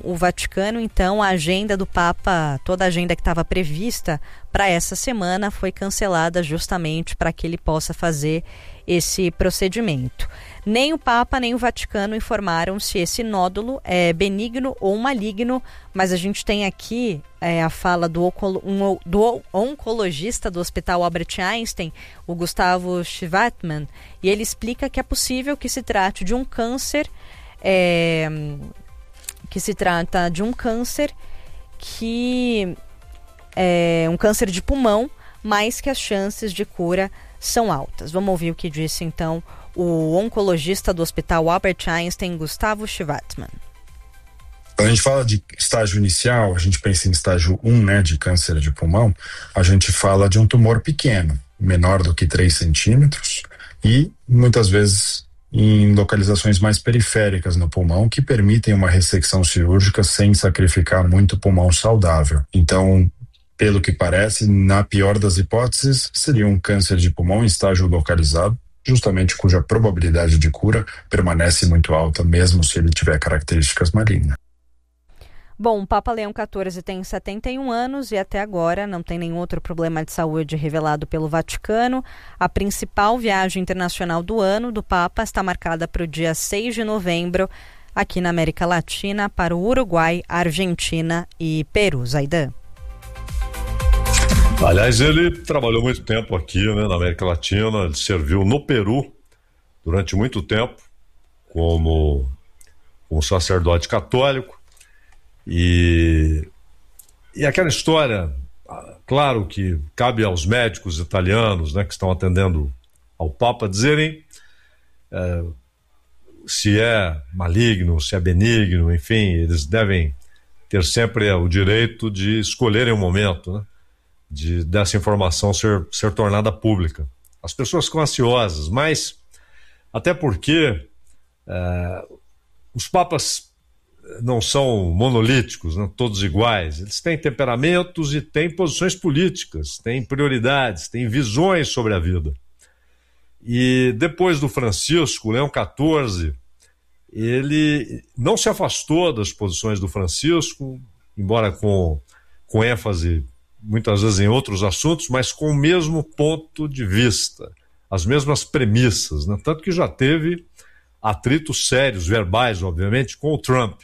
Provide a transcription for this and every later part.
o Vaticano, então a agenda do Papa, toda a agenda que estava prevista para essa semana foi cancelada justamente para que ele possa fazer esse procedimento. Nem o Papa nem o Vaticano informaram se esse nódulo é benigno ou maligno, mas a gente tem aqui a fala do oncologista do Hospital Albert Einstein, o Gustavo Schwartzman, e ele explica que é possível que se trate de um câncer, que é um câncer de pulmão, mas que as chances de cura são altas. Vamos ouvir o que disse então o oncologista do Hospital Albert Einstein, Gustavo Schwartzman. Quando a gente fala de estágio inicial, a gente pensa em estágio 1, né, de câncer de pulmão, a gente fala de um tumor pequeno, menor do que 3 centímetros, e muitas vezes em localizações mais periféricas no pulmão, que permitem uma ressecção cirúrgica sem sacrificar muito pulmão saudável. Então, pelo que parece, na pior das hipóteses, seria um câncer de pulmão em estágio localizado, justamente cuja probabilidade de cura permanece muito alta, mesmo se ele tiver características malignas. Bom, o Papa Leão XIV tem 71 anos e até agora não tem nenhum outro problema de saúde revelado pelo Vaticano. A principal viagem internacional do ano do Papa está marcada para o dia 6 de novembro, aqui na América Latina, para o Uruguai, Argentina e Peru. Zaidan. Aliás, ele trabalhou muito tempo aqui, né, na América Latina. Ele serviu no Peru durante muito tempo como sacerdote católico. E aquela história, claro que cabe aos médicos italianos, né, que estão atendendo ao Papa dizerem se é maligno, se é benigno, enfim, eles devem ter sempre o direito de escolherem o momento, né, dessa informação ser tornada pública. As pessoas ficam ansiosas, mas até porque os papas não são monolíticos, né, todos iguais. Eles têm temperamentos e têm posições políticas, têm prioridades, têm visões sobre a vida. E depois do Francisco, Leão XIV, ele não se afastou das posições do Francisco, embora com ênfase muitas vezes em outros assuntos, mas com o mesmo ponto de vista, as mesmas premissas, né? Tanto que já teve atritos sérios, verbais, obviamente, com o Trump.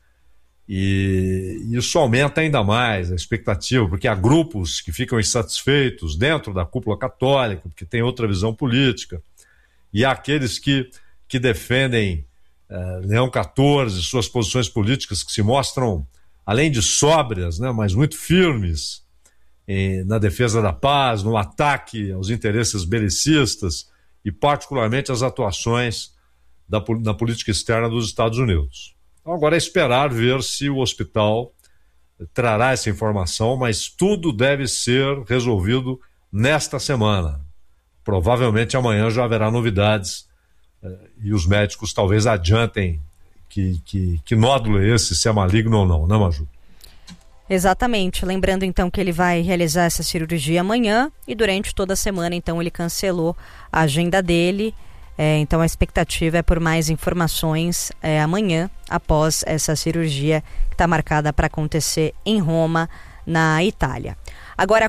E isso aumenta ainda mais a expectativa, porque há grupos que ficam insatisfeitos dentro da cúpula católica, porque tem outra visão política, e há aqueles que defendem Leão XIV, suas posições políticas que se mostram, além de sóbrias, né, mas muito firmes na defesa da paz, no ataque aos interesses belicistas e particularmente as atuações na política externa dos Estados Unidos. Então agora é esperar ver se o hospital trará essa informação, mas tudo deve ser resolvido nesta semana. Provavelmente amanhã já haverá novidades e os médicos talvez adiantem que nódulo é esse, se é maligno ou não, né, Maju? Exatamente, lembrando então que ele vai realizar essa cirurgia amanhã e durante toda a semana então ele cancelou a agenda dele, então a expectativa é por mais informações amanhã após essa cirurgia que está marcada para acontecer em Roma, na Itália. Agora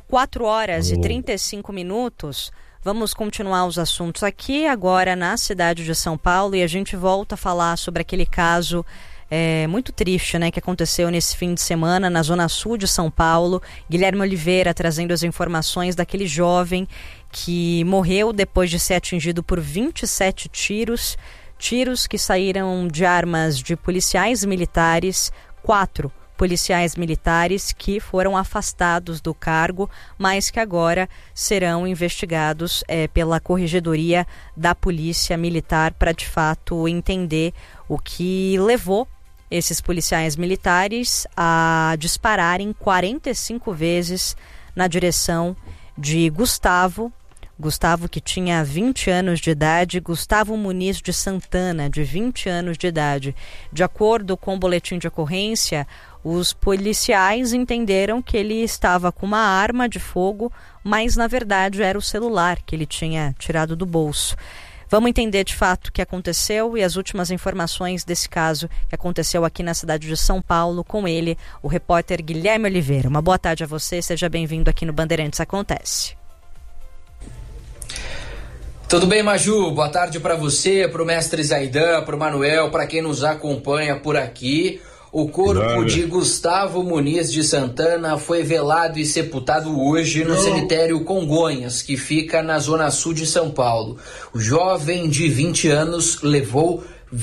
4h35, vamos continuar os assuntos aqui agora na cidade de São Paulo e a gente volta a falar sobre aquele caso muito triste, né, que aconteceu nesse fim de semana na zona sul de São Paulo. Guilherme Oliveira trazendo as informações daquele jovem que morreu depois de ser atingido por 27 tiros que saíram de armas de policiais militares, 4 policiais militares que foram afastados do cargo, mas que agora serão investigados pela Corregedoria da Polícia Militar para de fato entender o que levou esses policiais militares a dispararem 45 vezes na direção de Gustavo, que tinha 20 anos de idade, Gustavo Muniz de Santana, de 20 anos de idade. De acordo com o boletim de ocorrência, os policiais entenderam que ele estava com uma arma de fogo, mas na verdade era o celular que ele tinha tirado do bolso. Vamos entender de fato o que aconteceu e as últimas informações desse caso que aconteceu aqui na cidade de São Paulo com ele, o repórter Guilherme Oliveira. Uma boa tarde a você, seja bem-vindo aqui no Bandeirantes Acontece. Tudo bem, Maju? Boa tarde para você, para o mestre Zaidan, para o Manuel, para quem nos acompanha por aqui. O corpo de Gustavo Muniz de Santana foi velado e sepultado hoje no cemitério Congonhas, que fica na zona sul de São Paulo. O jovem de 20 anos levou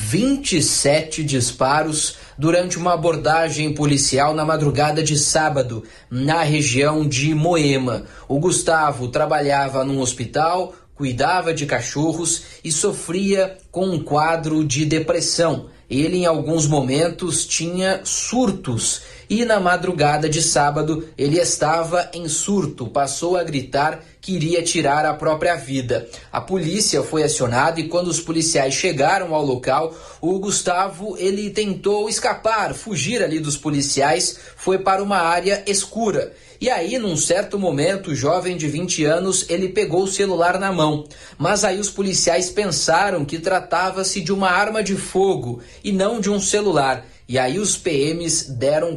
27 disparos durante uma abordagem policial na madrugada de sábado, na região de Moema. O Gustavo trabalhava num hospital, cuidava de cachorros e sofria com um quadro de depressão. Ele, em alguns momentos, tinha surtos e na madrugada de sábado ele estava em surto, passou a gritar que iria tirar a própria vida. A polícia foi acionada e quando os policiais chegaram ao local, o Gustavo ele tentou escapar, fugir ali dos policiais, foi para uma área escura. E aí, num certo momento, o jovem de 20 anos, ele pegou o celular na mão. Mas aí os policiais pensaram que tratava-se de uma arma de fogo e não de um celular. E aí os PMs deram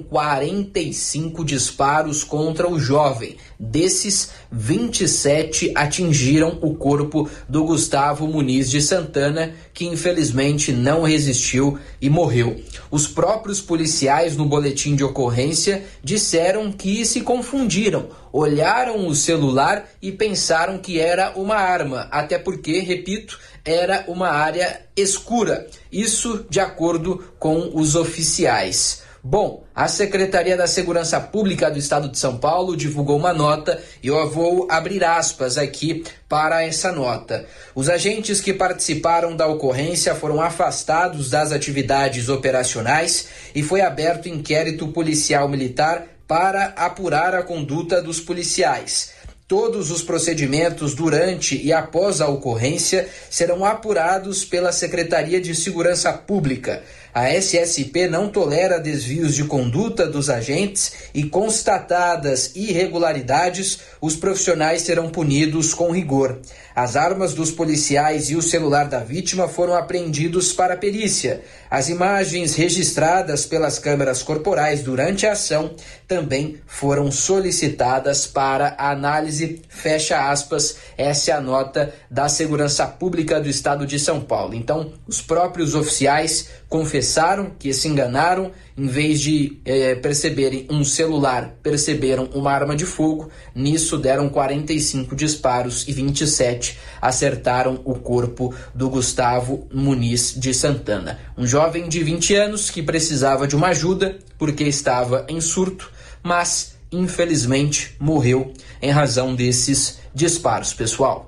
45 disparos contra o jovem. Desses, 27 atingiram o corpo do Gustavo Muniz de Santana, que infelizmente não resistiu e morreu. Os próprios policiais no boletim de ocorrência disseram que se confundiram, olharam o celular e pensaram que era uma arma, até porque, repito, era uma área escura. Isso de acordo com os oficiais. Bom, a Secretaria da Segurança Pública do Estado de São Paulo divulgou uma nota e eu vou abrir aspas aqui para essa nota. Os agentes que participaram da ocorrência foram afastados das atividades operacionais e foi aberto inquérito policial militar para apurar a conduta dos policiais. Todos os procedimentos durante e após a ocorrência serão apurados pela Secretaria de Segurança Pública. A SSP não tolera desvios de conduta dos agentes e, constatadas irregularidades, os profissionais serão punidos com rigor. As armas dos policiais e o celular da vítima foram apreendidos para a perícia. As imagens registradas pelas câmeras corporais durante a ação também foram solicitadas para análise. Fecha aspas, essa é a nota da Segurança Pública do Estado de São Paulo. Então, os próprios oficiais confessaram que se enganaram, em vez de perceberem um celular, perceberam uma arma de fogo. Nisso deram 45 disparos e 27 acertaram o corpo do Gustavo Muniz de Santana. Um jovem de 20 anos que precisava de uma ajuda porque estava em surto, mas infelizmente morreu em razão desses disparos, pessoal.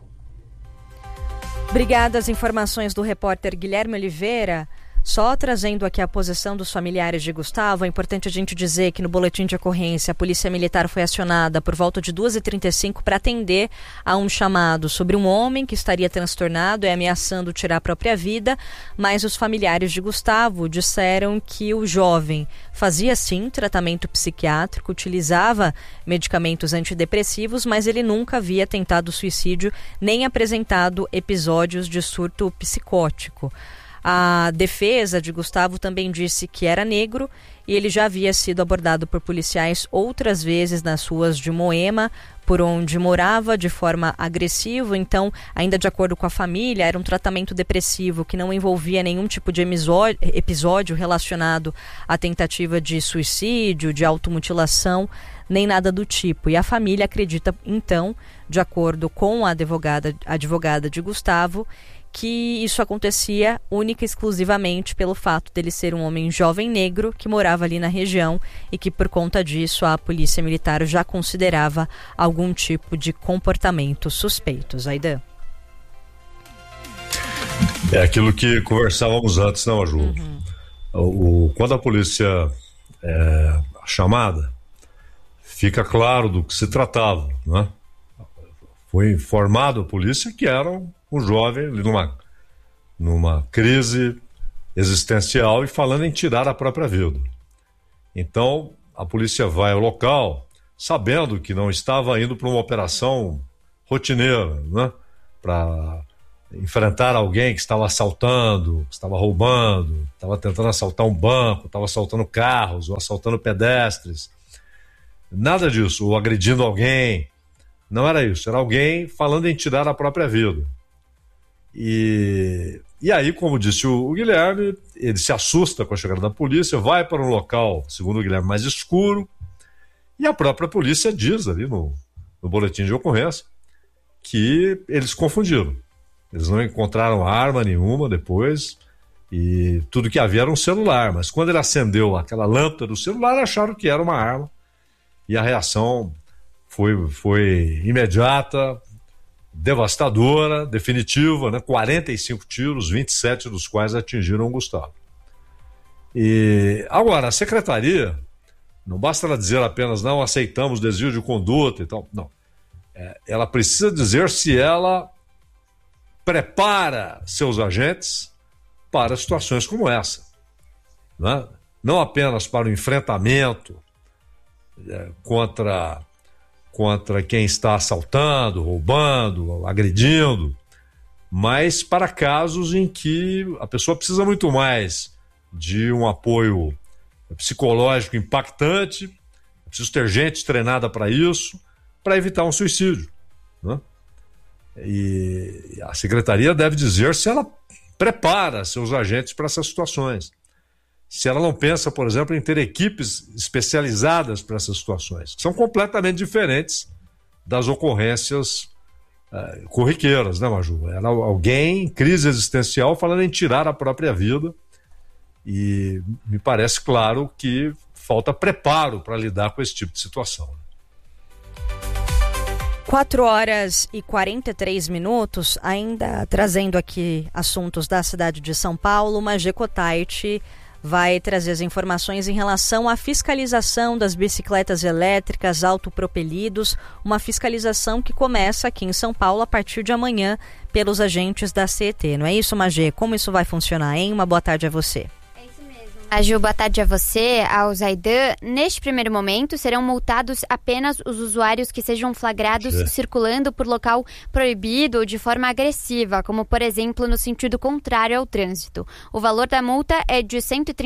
Obrigada às informações do repórter Guilherme Oliveira. Só trazendo aqui a posição dos familiares de Gustavo, é importante a gente dizer que no boletim de ocorrência a Polícia Militar foi acionada por volta de 2h35 para atender a um chamado sobre um homem que estaria transtornado e ameaçando tirar a própria vida, mas os familiares de Gustavo disseram que o jovem fazia sim tratamento psiquiátrico, utilizava medicamentos antidepressivos, mas ele nunca havia tentado suicídio nem apresentado episódios de surto psicótico. A defesa de Gustavo também disse que era negro e ele já havia sido abordado por policiais outras vezes nas ruas de Moema, por onde morava, de forma agressiva. Então, ainda de acordo com a família, era um tratamento depressivo que não envolvia nenhum tipo de episódio relacionado à tentativa de suicídio, de automutilação, nem nada do tipo. E a família acredita, então, de acordo com a advogada de Gustavo, que isso acontecia única e exclusivamente pelo fato dele ser um homem jovem negro que morava ali na região e que por conta disso a polícia militar já considerava algum tipo de comportamento suspeito. Zaidan. É aquilo que conversávamos antes, não, Ju? Quando a polícia é chamada, fica claro do que se tratava, né? Foi informado a polícia que era um jovem numa crise existencial e falando em tirar a própria vida. Então, a polícia vai ao local sabendo que não estava indo para uma operação rotineira, né? Para enfrentar alguém que estava assaltando, que estava roubando, estava tentando assaltar um banco, estava assaltando carros ou assaltando pedestres. Nada disso, ou agredindo alguém. Não era isso, era alguém falando em tirar a própria vida. E aí, como disse o Guilherme, ele se assusta com a chegada da polícia, vai para um local, segundo o Guilherme, mais escuro, e a própria polícia diz ali no boletim de ocorrência que eles confundiram. Eles não encontraram arma nenhuma depois, e tudo que havia era um celular, mas quando ele acendeu aquela lâmpada do celular, acharam que era uma arma, e a reação foi imediata, devastadora, definitiva, né? 45 tiros, 27 dos quais atingiram o Gustavo. E agora, a secretaria, não basta ela dizer apenas não aceitamos desvio de conduta e tal, não. Ela precisa dizer se ela prepara seus agentes para situações como essa, né? Não apenas para o enfrentamento contra quem está assaltando, roubando, agredindo, mas para casos em que a pessoa precisa muito mais de um apoio psicológico impactante, é preciso ter gente treinada para isso, para evitar um suicídio, né? E a secretaria deve dizer se ela prepara seus agentes para essas situações. Se ela não pensa, por exemplo, em ter equipes especializadas para essas situações, que são completamente diferentes das ocorrências corriqueiras, né, Maju? Era alguém em crise existencial falando em tirar a própria vida, e me parece claro que falta preparo para lidar com esse tipo de situação. 4h43, ainda trazendo aqui assuntos da cidade de São Paulo, Magê Cotait vai trazer as informações em relação à fiscalização das bicicletas elétricas autopropelidos, uma fiscalização que começa aqui em São Paulo a partir de amanhã pelos agentes da CET. Não é isso, Magê? Como isso vai funcionar, hein? Uma boa tarde a você. A Ju, boa tarde a você, ao Zaidan. Neste primeiro momento, serão multados apenas os usuários que sejam flagrados circulando por local proibido ou de forma agressiva, como, por exemplo, no sentido contrário ao trânsito. O valor da multa é de R$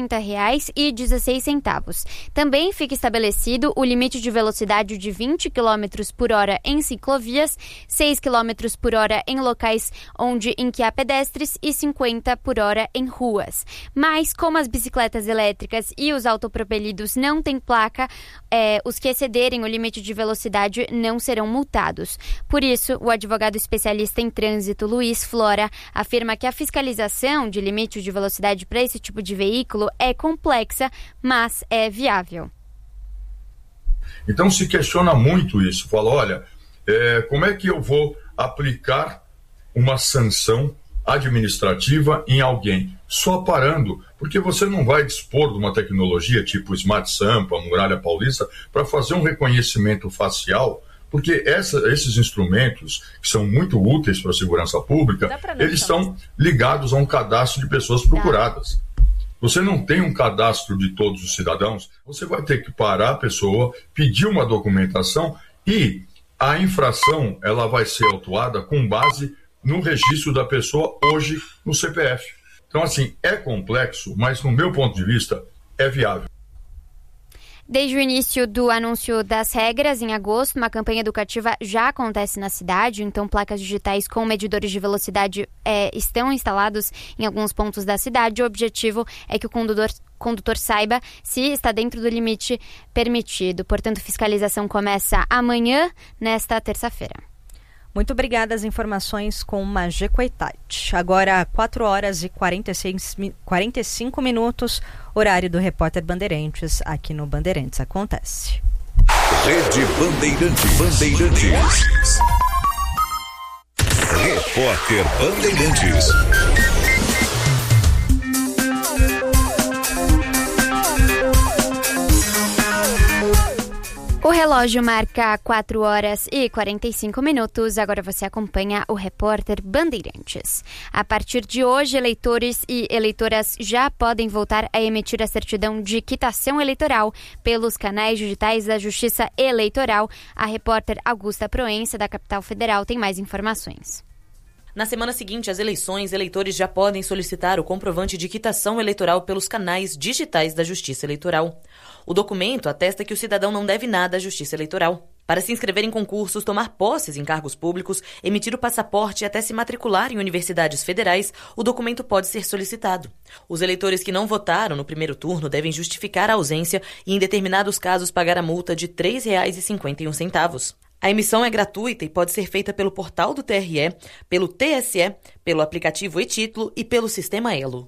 130,16. Também fica estabelecido o limite de velocidade de 20 km por hora em ciclovias, 6 km por hora em locais em que há pedestres e 50 por hora em ruas. Mas, como as bicicletas elétricas e os autopropelidos não têm placa, os que excederem o limite de velocidade não serão multados. Por isso, o advogado especialista em trânsito, Luiz Flora, afirma que a fiscalização de limite de velocidade para esse tipo de veículo é complexa, mas é viável. Então se questiona muito isso, fala, olha, como é que eu vou aplicar uma sanção administrativa em alguém? Só parando, porque você não vai dispor de uma tecnologia tipo Smart Sampa, Muralha Paulista, para fazer um reconhecimento facial, porque esses instrumentos, que são muito úteis para a segurança pública, eles estão ligados a um cadastro de pessoas procuradas. Você não tem um cadastro de todos os cidadãos, você vai ter que parar a pessoa, pedir uma documentação e a infração ela vai ser autuada com base no registro da pessoa hoje no CPF. Então, assim, é complexo, mas no meu ponto de vista, é viável. Desde o início do anúncio das regras, em agosto, uma campanha educativa já acontece na cidade, então placas digitais com medidores de velocidade estão instalados em alguns pontos da cidade. O objetivo é que o condutor saiba se está dentro do limite permitido. Portanto, fiscalização começa amanhã, nesta terça-feira. Muito obrigada, as informações com Magê Cotait. Agora, 4h45, horário do Repórter Bandeirantes, aqui no Bandeirantes Acontece. Rede Bandeirantes. Repórter Bandeirantes. O relógio marca 4h45. Agora você acompanha o Repórter Bandeirantes. A partir de hoje, eleitores e eleitoras já podem voltar a emitir a certidão de quitação eleitoral pelos canais digitais da Justiça Eleitoral. A repórter Augusta Proença, da Capital Federal, tem mais informações. Na semana seguinte às eleições, eleitores já podem solicitar o comprovante de quitação eleitoral pelos canais digitais da Justiça Eleitoral. O documento atesta que o cidadão não deve nada à Justiça Eleitoral. Para se inscrever em concursos, tomar posses em cargos públicos, emitir o passaporte e até se matricular em universidades federais, o documento pode ser solicitado. Os eleitores que não votaram no primeiro turno devem justificar a ausência e, em determinados casos, pagar a multa de R$ 3,51. A emissão é gratuita e pode ser feita pelo portal do TRE, pelo TSE, pelo aplicativo e-Título e pelo Sistema Elo.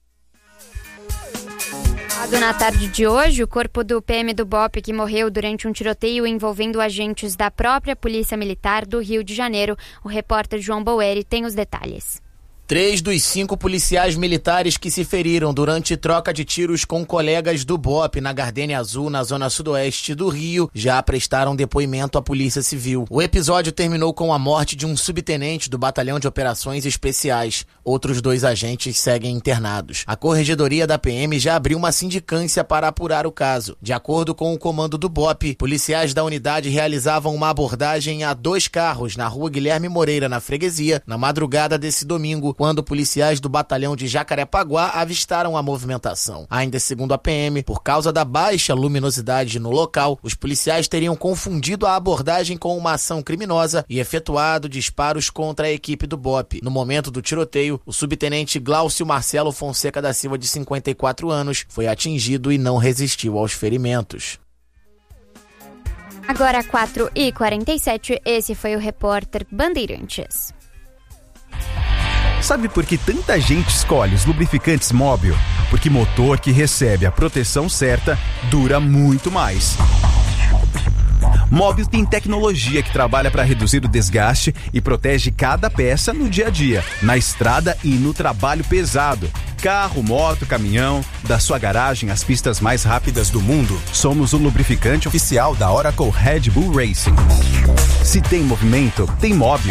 Na tarde de hoje, o corpo do PM do BOPE que morreu durante um tiroteio envolvendo agentes da própria Polícia Militar do Rio de Janeiro. O repórter João Boeri tem os detalhes. 3 dos 5 policiais militares que se feriram durante troca de tiros com colegas do BOPE na Gardênia Azul, na zona sudoeste do Rio, já prestaram depoimento à Polícia Civil. O episódio terminou com a morte de um subtenente do Batalhão de Operações Especiais. Outros 2 agentes seguem internados. A Corregedoria da PM já abriu uma sindicância para apurar o caso. De acordo com o comando do BOPE, policiais da unidade realizavam uma abordagem a 2 carros na rua Guilherme Moreira, na Freguesia, na madrugada desse domingo, quando policiais do batalhão de Jacarepaguá avistaram a movimentação. Ainda segundo a PM, por causa da baixa luminosidade no local, os policiais teriam confundido a abordagem com uma ação criminosa e efetuado disparos contra a equipe do BOPE. No momento do tiroteio, o subtenente Glaucio Marcelo Fonseca da Silva, de 54 anos, foi atingido e não resistiu aos ferimentos. Agora 4h47, esse foi o repórter Bandeirantes. Sabe por que tanta gente escolhe os lubrificantes Móbil? Porque motor que recebe a proteção certa dura muito mais. Móbil tem tecnologia que trabalha para reduzir o desgaste e protege cada peça no dia a dia, na estrada e no trabalho pesado. Carro, moto, caminhão, da sua garagem às pistas mais rápidas do mundo, somos o lubrificante oficial da Oracle Red Bull Racing. Se tem movimento, tem Móbil.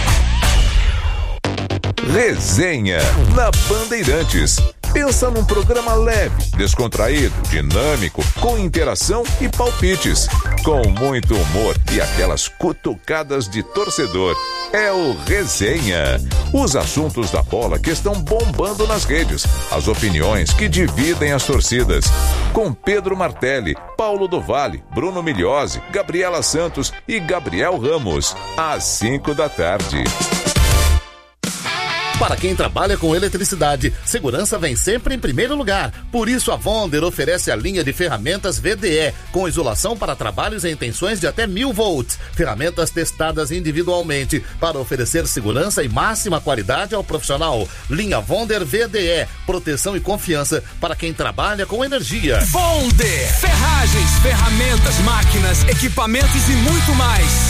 Resenha na Bandeirantes. Pensa num programa leve, descontraído, dinâmico, com interação e palpites, com muito humor e aquelas cutucadas de torcedor. É o Resenha. Os assuntos da bola que estão bombando nas redes, as opiniões que dividem as torcidas. Com Pedro Martelli, Paulo do Vale, Bruno Migliozzi, Gabriela Santos e Gabriel Ramos. Às 5 da tarde. Para quem trabalha com eletricidade, segurança vem sempre em primeiro lugar. Por isso, a Vonder oferece a linha de ferramentas VDE, com isolação para trabalhos em tensões de até 1000 volts. Ferramentas testadas individualmente para oferecer segurança e máxima qualidade ao profissional. Linha Vonder VDE, proteção e confiança para quem trabalha com energia. Vonder, ferragens, ferramentas, máquinas, equipamentos e muito mais.